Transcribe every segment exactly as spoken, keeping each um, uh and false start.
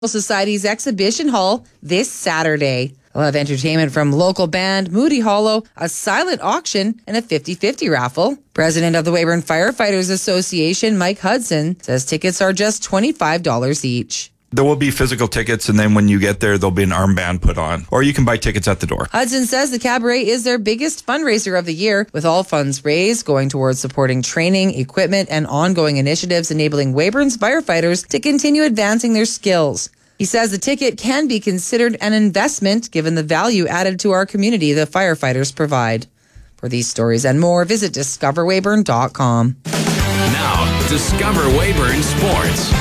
Society's exhibition hall this Saturday. We'll have entertainment from local band Moody Hollow, a silent auction, and a fifty-fifty raffle. President of the Weyburn Firefighters Association, Mike Hudson, says tickets are just twenty-five dollars each. There will be physical tickets, and then when you get there, there'll be an armband put on, or you can buy tickets at the door. Hudson says the cabaret is their biggest fundraiser of the year, with all funds raised going towards supporting training, equipment, and ongoing initiatives enabling Weyburn's firefighters to continue advancing their skills. He says the ticket can be considered an investment given the value added to our community the firefighters provide. For these stories and more, visit discover weyburn dot com. Now, Discover Weyburn Sports.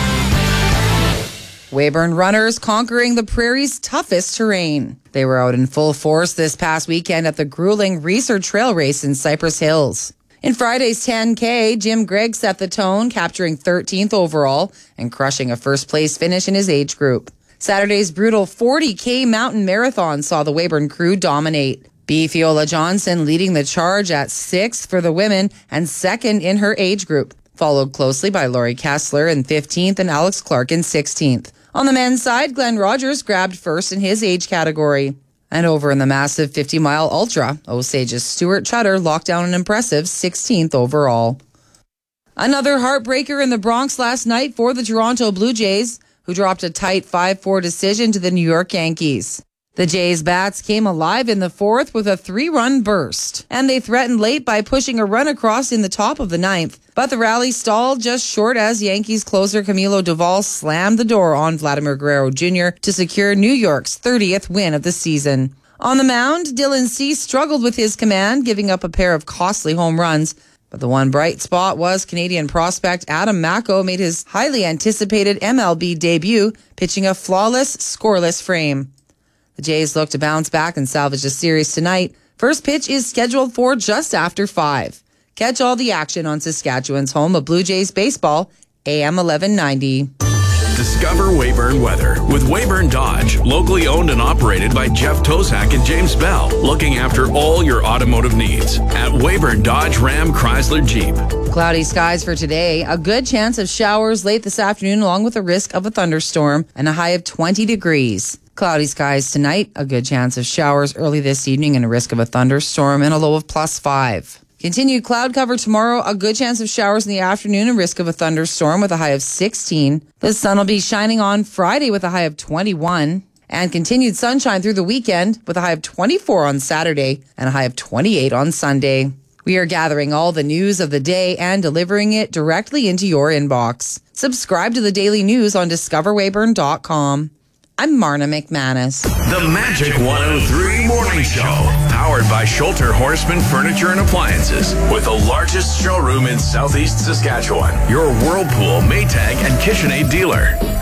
Weyburn runners conquering the prairie's toughest terrain. They were out in full force this past weekend at the grueling Research Trail Race in Cypress Hills. In Friday's ten K, Jim Gregg set the tone, capturing thirteenth overall and crushing a first-place finish in his age group. Saturday's brutal forty K mountain marathon saw the Weyburn crew dominate. B. Fiola Johnson leading the charge at sixth for the women and second in her age group, followed closely by Laurie Kessler in fifteenth and Alex Clark in sixteenth. On the men's side, Glenn Rogers grabbed first in his age category. And over in the massive fifty-mile ultra, Osage's Stuart Chutter locked down an impressive sixteenth overall. Another heartbreaker in the Bronx last night for the Toronto Blue Jays, who dropped a tight five four decision to the New York Yankees. The Jays' bats came alive in the fourth with a three-run burst, and they threatened late by pushing a run across in the top of the ninth. But the rally stalled just short as Yankees closer Camilo Doval slammed the door on Vladimir Guerrero Junior to secure New York's thirtieth win of the season. On the mound, Dylan Cease struggled with his command, giving up a pair of costly home runs. But the one bright spot was Canadian prospect Adam Macko made his highly anticipated M L B debut, pitching a flawless, scoreless frame. The Jays look to bounce back and salvage the series tonight. First pitch is scheduled for just after five. Catch all the action on Saskatchewan's home of Blue Jays baseball, A M eleven ninety. Discover Weyburn weather with Weyburn Dodge, locally owned and operated by Jeff Tozak and James Bell, looking after all your automotive needs at Weyburn Dodge Ram Chrysler Jeep. Cloudy skies for today. A good chance of showers late this afternoon, along with a risk of a thunderstorm, and a high of twenty degrees. Cloudy skies tonight. A good chance of showers early this evening, and a risk of a thunderstorm, and a low of plus five. Continued cloud cover tomorrow, a good chance of showers in the afternoon and risk of a thunderstorm with a high of sixteen. The sun will be shining on Friday with a high of twenty-one. And continued sunshine through the weekend with a high of twenty-four on Saturday and a high of twenty-eight on Sunday. We are gathering all the news of the day and delivering it directly into your inbox. Subscribe to the daily news on discover weyburn dot com. I'm Marna McManus. The Magic one oh three Morning Show, powered by Schulter Horseman Furniture and Appliances, with the largest showroom in Southeast Saskatchewan. Your Whirlpool, Maytag, and KitchenAid dealer.